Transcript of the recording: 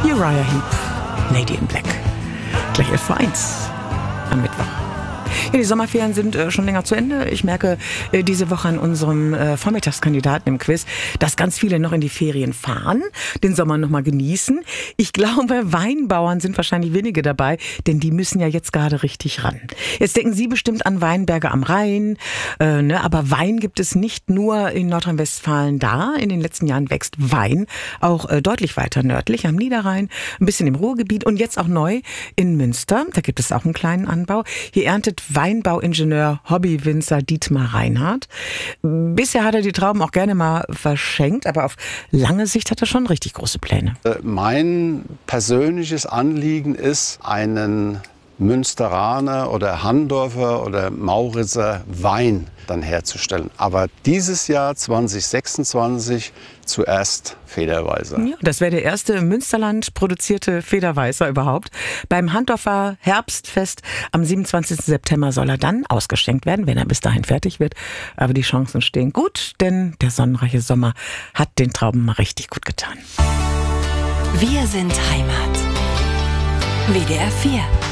Uriah Heep, Lady in Black. Gleich 11:01 am Mittwoch. Ja, die Sommerferien sind schon länger zu Ende. Ich merke diese Woche an unserem Vormittagskandidaten im Quiz, dass ganz viele noch in die Ferien fahren, den Sommer noch mal genießen. Ich glaube, Weinbauern sind wahrscheinlich wenige dabei, denn die müssen ja jetzt gerade richtig ran. Jetzt denken Sie bestimmt an Weinberge am Rhein, aber Wein gibt es nicht nur in Nordrhein-Westfalen da. In den letzten Jahren wächst Wein auch deutlich weiter nördlich am Niederrhein, ein bisschen im Ruhrgebiet und jetzt auch neu in Münster. Da gibt es auch einen kleinen Anbau. Hier erntet Weinbauingenieur, Hobbywinzer Dietmar Reinhardt. Bisher hat er die Trauben auch gerne mal verschenkt, aber auf lange Sicht hat er schon richtig große Pläne. Mein persönliches Anliegen ist, einen Münsteraner oder Handorfer oder Mauritzer Wein dann herzustellen. Aber dieses Jahr 2026 zuerst Federweißer. Ja, das wäre der erste im Münsterland produzierte Federweißer überhaupt. Beim Handorfer Herbstfest am 27. September soll er dann ausgeschenkt werden, wenn er bis dahin fertig wird. Aber die Chancen stehen gut, denn der sonnenreiche Sommer hat den Trauben mal richtig gut getan. Wir sind Heimat. WDR 4